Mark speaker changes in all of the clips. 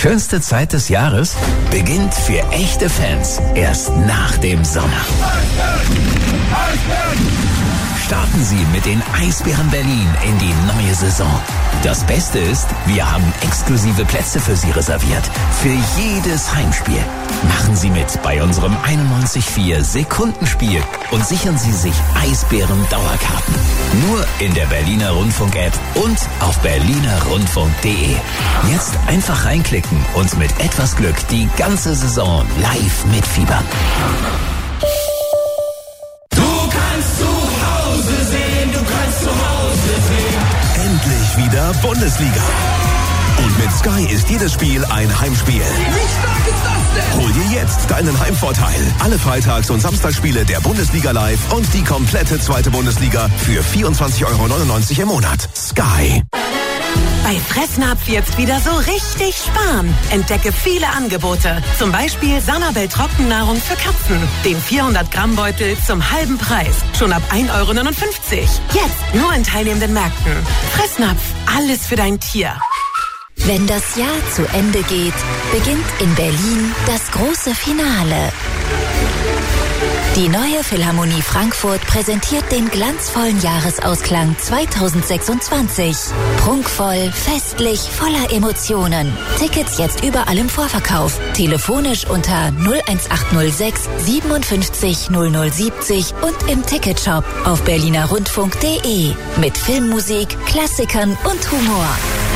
Speaker 1: schönste Zeit des Jahres beginnt für echte Fans erst nach dem Sommer. Starten Sie mit den Eisbären Berlin in die neue Saison. Das Beste ist, wir haben exklusive Plätze für Sie reserviert. Für jedes Heimspiel. Machen Sie mit bei unserem 91.4 Sekundenspiel und sichern Sie sich Eisbären-Dauerkarten. Nur in der Berliner Rundfunk-App und auf berlinerrundfunk.de. Jetzt einfach reinklicken und mit etwas Glück die ganze Saison live mitfiebern.
Speaker 2: Endlich wieder Bundesliga. Und mit Sky ist jedes Spiel ein Heimspiel.
Speaker 3: Wie stark ist das denn?
Speaker 2: Hol dir jetzt deinen Heimvorteil. Alle Freitags- und Samstagsspiele der Bundesliga live und die komplette zweite Bundesliga für 24,99 € im Monat. Sky.
Speaker 4: Bei Fressnapf jetzt wieder so richtig sparen. Entdecke viele Angebote. Zum Beispiel Sanabel Trockennahrung für Katzen. Den 400-Gramm-Beutel zum halben Preis. Schon ab 1,59 €. Jetzt nur in teilnehmenden Märkten. Fressnapf, alles für dein Tier.
Speaker 5: Wenn das Jahr zu Ende geht, beginnt in Berlin das große Finale. Die neue Philharmonie Frankfurt präsentiert den glanzvollen Jahresausklang 2026. Prunkvoll, festlich, voller Emotionen. Tickets jetzt überall im Vorverkauf. Telefonisch unter 01806 57 0070 und im Ticketshop auf berlinerrundfunk.de. Mit Filmmusik, Klassikern und Humor.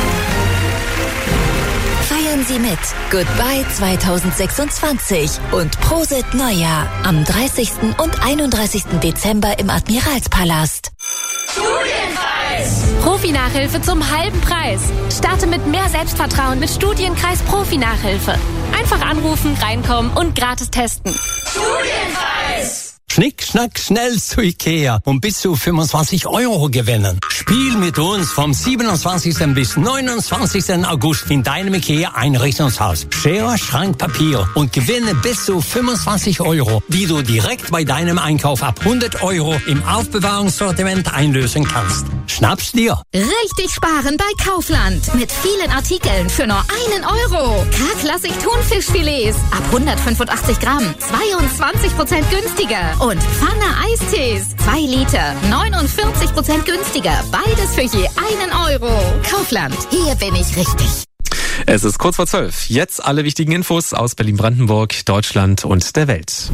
Speaker 5: Feiern Sie mit. Goodbye 2026 und Prosit Neujahr am 30. und 31. Dezember im Admiralspalast.
Speaker 6: Studienkreis! Profi-Nachhilfe zum halben Preis. Starte mit mehr Selbstvertrauen mit Studienkreis Profi-Nachhilfe. Einfach anrufen, reinkommen und gratis testen.
Speaker 7: Studienkreis! Schnick, schnack, schnell zu Ikea und bis zu 25 € gewinnen. Spiel mit uns vom 27. bis 29. August in deinem Ikea Einrichtungshaus. Schere, Schrank, Papier und gewinne bis zu 25 €, die du direkt bei deinem Einkauf ab 100 € im Aufbewahrungssortiment einlösen kannst. Schnapp's dir.
Speaker 8: Richtig sparen bei Kaufland. Mit vielen Artikeln für nur 1 €. K-Klassik Thunfischfilets ab 185 Gramm. 22% günstiger. Und Pfanne Eistees. 2 Liter. 49% günstiger. Beides für je 1 €. Kaufland. Hier bin ich richtig.
Speaker 9: Es ist kurz vor 12. Jetzt alle wichtigen Infos aus Berlin-Brandenburg, Deutschland und der Welt.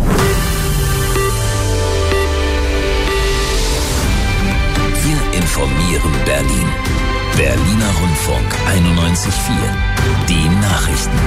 Speaker 1: Wir informieren Berlin. Berliner Rundfunk 91.4. Die Nachrichten.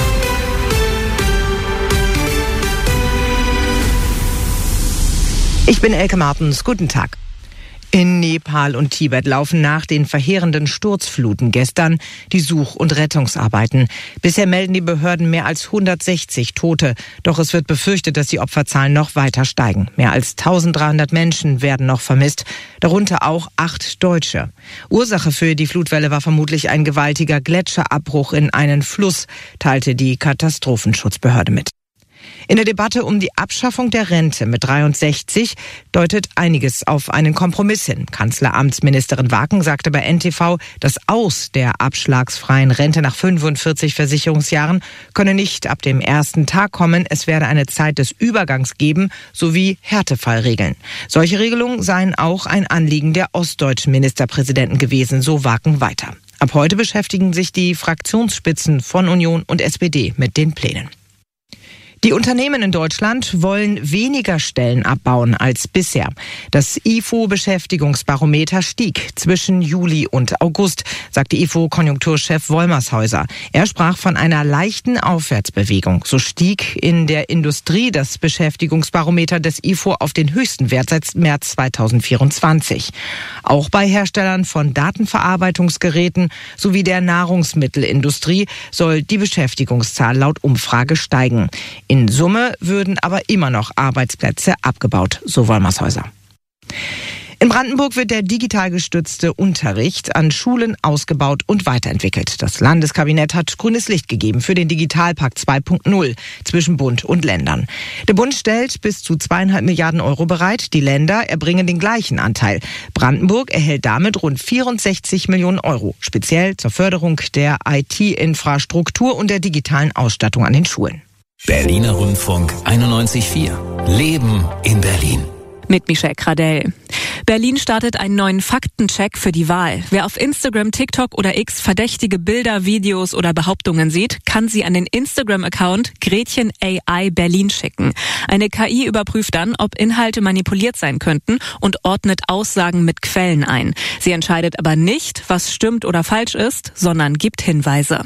Speaker 10: Ich bin Elke Martens. Guten Tag. In Nepal und Tibet laufen nach den verheerenden Sturzfluten gestern die Such- und Rettungsarbeiten. Bisher melden die Behörden mehr als 160 Tote. Doch es wird befürchtet, dass die Opferzahlen noch weiter steigen. Mehr als 1300 Menschen werden noch vermisst, darunter auch 8 Deutsche. Ursache für die Flutwelle war vermutlich ein gewaltiger Gletscherabbruch in einen Fluss, teilte die Katastrophenschutzbehörde mit. In der Debatte um die Abschaffung der Rente mit 63 deutet einiges auf einen Kompromiss hin. Kanzleramtsministerin Waken sagte bei NTV, das Aus der abschlagsfreien Rente nach 45 Versicherungsjahren könne nicht ab dem ersten Tag kommen. Es werde eine Zeit des Übergangs geben, sowie Härtefallregeln. Solche Regelungen seien auch ein Anliegen der ostdeutschen Ministerpräsidenten gewesen, so Waken weiter. Ab heute beschäftigen sich die Fraktionsspitzen von Union und SPD mit den Plänen. Die Unternehmen in Deutschland wollen weniger Stellen abbauen als bisher. Das IFO-Beschäftigungsbarometer stieg zwischen Juli und August, sagte IFO-Konjunkturchef Wollmershäuser. Er sprach von einer leichten Aufwärtsbewegung. So stieg in der Industrie das Beschäftigungsbarometer des IFO auf den höchsten Wert seit März 2024. Auch bei Herstellern von Datenverarbeitungsgeräten sowie der Nahrungsmittelindustrie soll die Beschäftigungszahl laut Umfrage steigen. In Summe würden aber immer noch Arbeitsplätze abgebaut, so Wollmershäuser. In Brandenburg wird der digital gestützte Unterricht an Schulen ausgebaut und weiterentwickelt. Das Landeskabinett hat grünes Licht gegeben für den Digitalpakt 2.0 zwischen Bund und Ländern. Der Bund stellt bis zu 2,5 Milliarden Euro bereit. Die Länder erbringen den gleichen Anteil. Brandenburg erhält damit rund 64 Millionen Euro, speziell zur Förderung der IT-Infrastruktur und der digitalen Ausstattung an den Schulen.
Speaker 1: Berliner Rundfunk 91.4. Leben in Berlin.
Speaker 11: Mit Michelle Kradell. Berlin startet einen neuen Faktencheck für die Wahl. Wer auf Instagram, TikTok oder X verdächtige Bilder, Videos oder Behauptungen sieht, kann sie an den Instagram-Account Gretchen AI Berlin schicken. Eine KI überprüft dann, ob Inhalte manipuliert sein könnten und ordnet Aussagen mit Quellen ein. Sie entscheidet aber nicht, was stimmt oder falsch ist, sondern gibt Hinweise.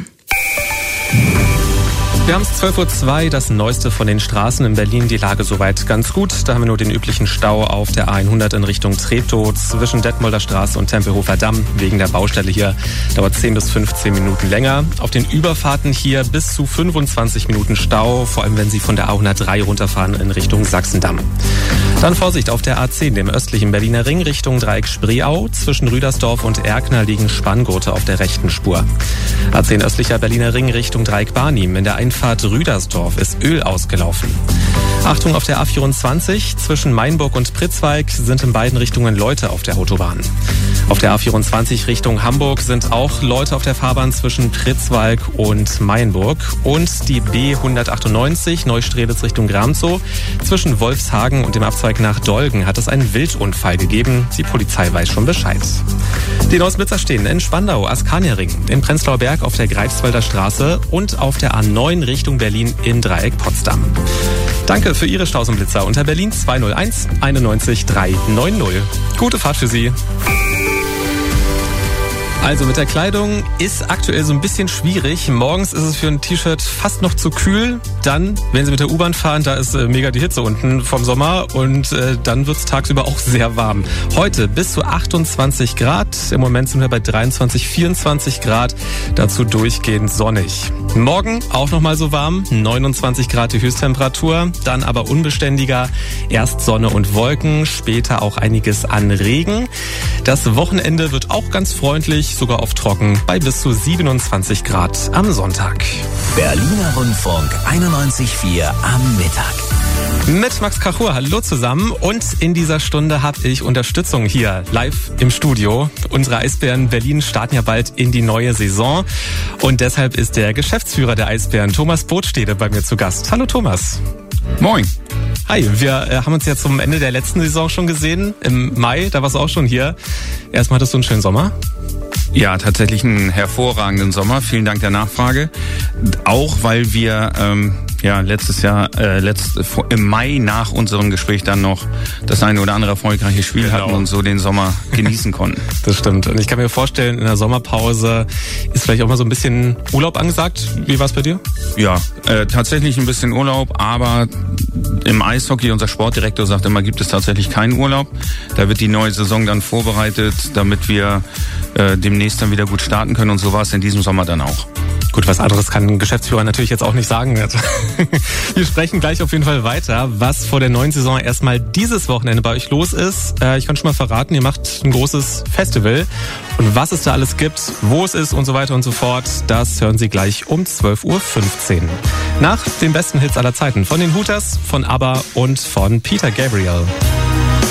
Speaker 9: Wir haben es 12.02 Uhr, das Neueste von den Straßen in Berlin. Die Lage soweit ganz gut. Da haben wir nur den üblichen Stau auf der A100 in Richtung Treptow zwischen Detmolder Straße und Tempelhofer Damm. Wegen der Baustelle hier dauert 10 bis 15 Minuten länger. Auf den Überfahrten hier bis zu 25 Minuten Stau, vor allem wenn Sie von der A103 runterfahren in Richtung Sachsendamm. Dann Vorsicht auf der A10, dem östlichen Berliner Ring Richtung Dreieck Spreeau. Zwischen Rüdersdorf und Erkner liegen Spanngurte auf der rechten Spur. A10 östlicher Berliner Ring Richtung Dreieck Barnim. In der Einfahrt Rüdersdorf ist Öl ausgelaufen. Achtung auf der A24, zwischen Mainburg und Pritzwalk sind in beiden Richtungen Leute auf der Autobahn. Auf der A24 Richtung Hamburg sind auch Leute auf der Fahrbahn zwischen Pritzwalk und Mainburg. Und die B198 Neustrelitz Richtung Gramzow. Zwischen Wolfshagen und dem Abzweig nach Dolgen hat es einen Wildunfall gegeben. Die Polizei weiß schon Bescheid. Die Neues-Blitzer stehen in Spandau, Askania-Ring, in Prenzlauer Berg auf der Greifswalder Straße und auf der A9 Richtung Berlin im Dreieck Potsdam. Danke für Ihre Staus und Blitzer unter Berlin 201 91 390. Gute Fahrt für Sie. Also mit der Kleidung ist aktuell so ein bisschen schwierig. Morgens ist es für ein T-Shirt fast noch zu kühl. Dann, wenn Sie mit der U-Bahn fahren, da ist mega die Hitze unten vom Sommer. Und dann wird es tagsüber auch sehr warm. Heute bis zu 28 Grad. Im Moment sind wir bei 23, 24 Grad. Dazu durchgehend sonnig. Morgen auch nochmal so warm. 29 Grad die Höchsttemperatur. Dann aber unbeständiger. Erst Sonne und Wolken. Später auch einiges an Regen. Das Wochenende wird auch ganz freundlich. Sogar auf trocken bei bis zu 27 Grad am Sonntag.
Speaker 1: Berliner Rundfunk 91.4 am Mittag.
Speaker 9: Mit Max Kachur, hallo zusammen. Und in dieser Stunde habe ich Unterstützung hier live im Studio. Unsere Eisbären Berlin starten ja bald in die neue Saison. Und deshalb ist der Geschäftsführer der Eisbären, Thomas Botstede, bei mir zu Gast. Hallo Thomas.
Speaker 12: Moin.
Speaker 9: Hi, wir haben uns ja zum Ende der letzten Saison schon gesehen. Im Mai, da warst du auch schon hier. Erstmal hattest du einen schönen Sommer.
Speaker 12: Ja, tatsächlich einen hervorragenden Sommer. Vielen Dank der Nachfrage. Auch weil wir letztes Jahr im Mai nach unserem Gespräch dann noch das eine oder andere erfolgreiche Spiel hatten und so den Sommer genießen konnten.
Speaker 9: Das stimmt. Und ich kann mir vorstellen, in der Sommerpause ist vielleicht auch mal so ein bisschen Urlaub angesagt. Wie war es bei dir?
Speaker 12: Ja, tatsächlich ein bisschen Urlaub, aber im Eishockey, unser Sportdirektor sagt immer, gibt es tatsächlich keinen Urlaub. Da wird die neue Saison dann vorbereitet, damit wir demnächst dann wieder gut starten können. Und so war es in diesem Sommer dann auch.
Speaker 9: Gut, was anderes kann ein Geschäftsführer natürlich jetzt auch nicht sagen. Wir sprechen gleich auf jeden Fall weiter, was vor der neuen Saison erstmal dieses Wochenende bei euch los ist. Ich kann schon mal verraten, ihr macht ein großes Festival. Und was es da alles gibt, wo es ist und so weiter und so fort, das hören Sie gleich um 12.15 Uhr. Nach den besten Hits aller Zeiten von den Hooters, von ABBA und von Peter Gabriel.